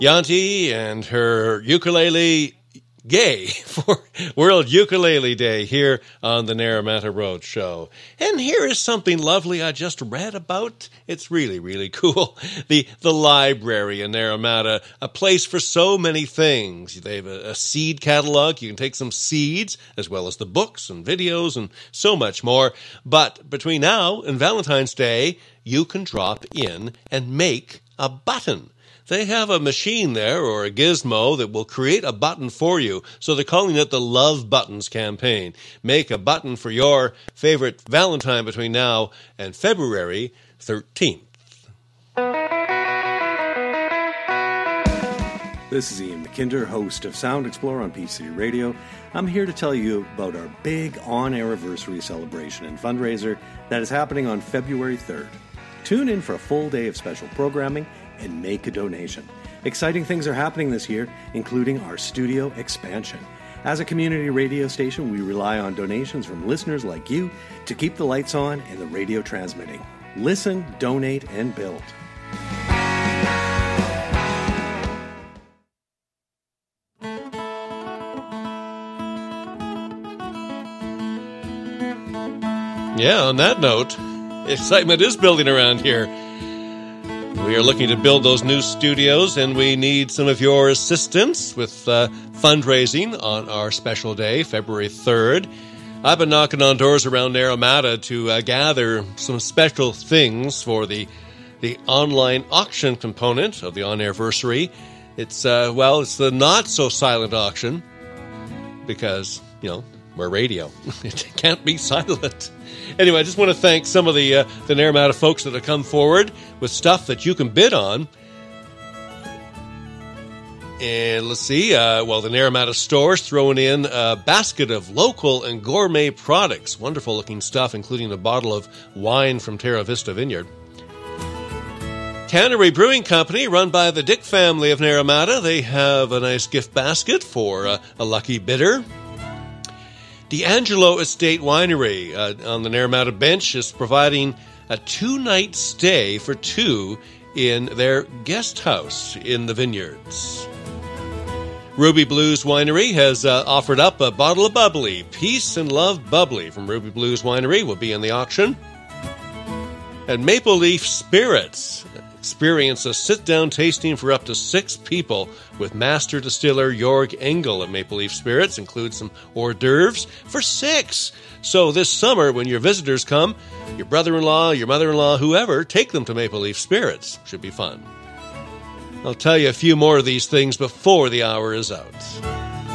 Yanti and her ukulele gay for World Ukulele Day here on the Naramata Road Show. And here is something lovely I just read about. It's really, really cool. The library in Naramata, a place for so many things. They have a seed catalog. You can take some seeds, as well as the books and videos and so much more. But between now and Valentine's Day, you can drop in and make a button. They have a machine there, or a gizmo, that will create a button for you. So they're calling it the Love Buttons campaign. Make a button for your favorite Valentine between now and February 13th. This is Ian McKinder, host of Sound Explorer on Peach City Radio. I'm here to tell you about our big on-air anniversary celebration and fundraiser that is happening on February 3rd. Tune in for a full day of special programming and make a donation. Exciting things are happening this year, including our studio expansion. As a community radio station, we rely on donations from listeners like you to keep the lights on and the radio transmitting. Listen, donate, and build. Yeah, on that note, excitement is building around here. We are looking to build those new studios, and we need some of your assistance with fundraising on our special day, February 3rd. I've been knocking on doors around Naramata to gather some special things for the online auction component of the on-airversary. It's the not-so-silent auction because, we're radio. It can't be silent. Anyway, I just want to thank some of the Naramata folks that have come forward with stuff that you can bid on. And let's see, the Naramata store's throwing in a basket of local and gourmet products. Wonderful looking stuff, including a bottle of wine from Terra Vista Vineyard. Tannery Brewing Company, run by the Dick family of Naramata. They have a nice gift basket for a lucky bidder. D'Angelo Estate Winery on the Naramata Bench is providing a 2-night stay for two in their guest house in the vineyards. Ruby Blues Winery has offered up a bottle of bubbly. Peace and Love Bubbly from Ruby Blues Winery will be in the auction. And Maple Leaf Spirits. Experience a sit-down tasting for up to 6 people with master distiller Jorg Engel at Maple Leaf Spirits. Includes some hors d'oeuvres for 6. So this summer, when your visitors come, your brother-in-law, your mother-in-law, whoever, take them to Maple Leaf Spirits. Should be fun. I'll tell you a few more of these things before the hour is out.